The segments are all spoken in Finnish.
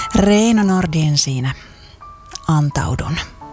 Reino Nordin siinä. Antaudun.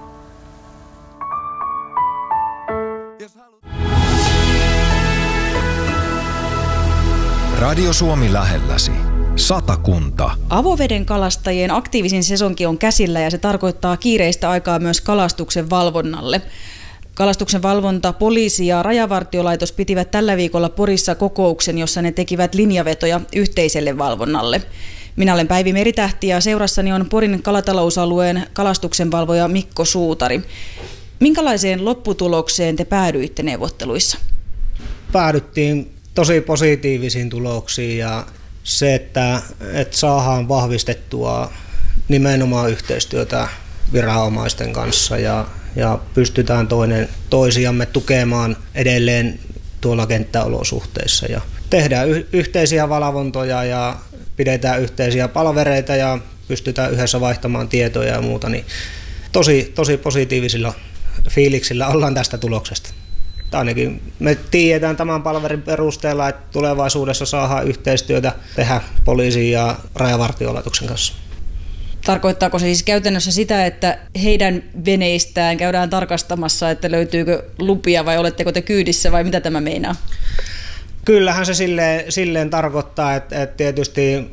Radio Suomi lähelläsi. Satakunta. Avoveden kalastajien aktiivisin sesonki on käsillä ja se tarkoittaa kiireistä aikaa myös kalastuksen valvonnalle. Kalastuksen valvonta, poliisi ja rajavartiolaitos pitivät tällä viikolla Porissa kokouksen, jossa ne tekivät linjavetoja yhteiselle valvonnalle. Minä olen Päivi Meritähti ja seurassani on Porin kalatalousalueen kalastuksenvalvoja Mikko Suutari. Minkälaiseen lopputulokseen te päädyitte neuvotteluissa? Päädyttiin tosi positiivisiin tuloksiin ja se, että saadaan vahvistettua nimenomaan yhteistyötä viranomaisten kanssa ja pystytään toinen toisiamme tukemaan edelleen tuolla kenttäolosuhteissa. Ja tehdään yhteisiä valvontoja ja pidetään yhteisiä palvereita ja pystytään yhdessä vaihtamaan tietoja ja muuta. Niin tosi positiivisilla fiiliksillä ollaan tästä tuloksesta. Ainakin me tiedetään tämän palvelin perusteella, että tulevaisuudessa saadaan yhteistyötä tehdä poliisin ja rajavartiolaitoksen kanssa. Tarkoittaako se siis käytännössä sitä, että heidän veneistään käydään tarkastamassa, että löytyykö lupia vai oletteko te kyydissä vai mitä tämä meinaa? Kyllähän se silleen tarkoittaa, että tietysti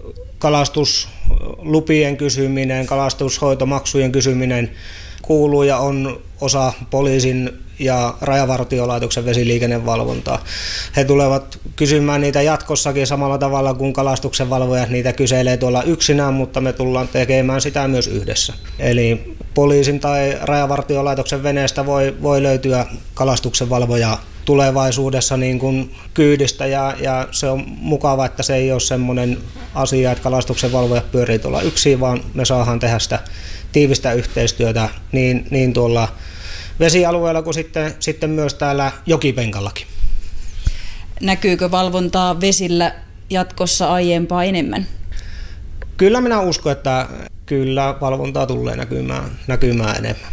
kalastuslupien kysyminen, kalastushoitomaksujen kysyminen kuuluu ja on osa poliisin ja rajavartiolaitoksen vesiliikennevalvontaa. He tulevat kysymään niitä jatkossakin samalla tavalla kuin kalastuksen valvojat niitä kyselee tuolla yksinään, mutta me tullaan tekemään sitä myös yhdessä. Eli poliisin tai rajavartiolaitoksen veneestä voi löytyä kalastuksen valvoja tulevaisuudessa niin kuin kyydistä ja se on mukava, että se ei ole semmoinen asia, että kalastuksen valvojat pyörii tuolla yksin, vaan me saadaan tehdä sitä tiivistä yhteistyötä niin tuolla vesialueella kuin sitten myös täällä jokipenkallakin. Näkyykö valvontaa vesillä jatkossa aiempaa enemmän? Kyllä minä uskon, että kyllä valvontaa tulee näkymään enemmän.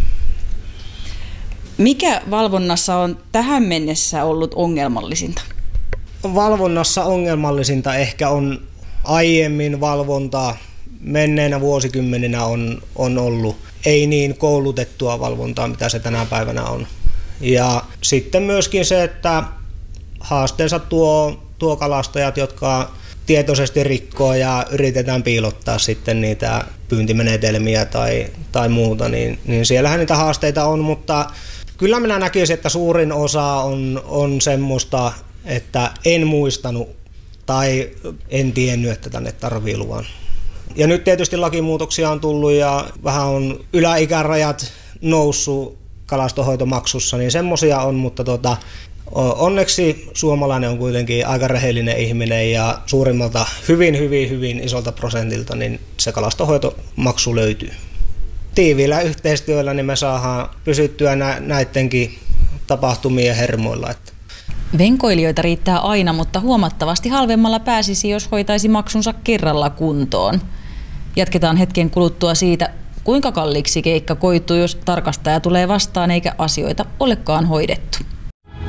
Mikä valvonnassa on tähän mennessä ollut ongelmallisinta? Valvonnassa ongelmallisinta ehkä on aiemmin valvontaa. Menneenä vuosikymmeninä on ollut ei niin koulutettua valvontaa, mitä se tänä päivänä on. Ja sitten myöskin se, että haasteensa tuo kalastajat, jotka tietoisesti rikkoo ja yritetään piilottaa sitten niitä pyyntimenetelmiä tai muuta, niin siellähän niitä haasteita on, mutta kyllä minä näkisin, että suurin osa on semmoista, että en muistanut tai en tiennyt, että tänne tarvii luvan. Ja nyt tietysti lakimuutoksia on tullut ja vähän on yläikärajat noussut kalastonhoitomaksussa, niin semmoisia on, mutta onneksi suomalainen on kuitenkin aika rehellinen ihminen ja suurimmalta hyvin isolta prosentilta niin se kalastonhoitomaksu löytyy. Tiiviillä yhteistyöllä niin me saadaan pysyttyä näidenkin tapahtumien hermoilla. Venkoilijoita riittää aina, mutta huomattavasti halvemmalla pääsisi, jos hoitaisi maksunsa kerralla kuntoon. Jatketaan hetken kuluttua siitä, kuinka kalliiksi keikka koituu, jos tarkastaja tulee vastaan eikä asioita olekaan hoidettu.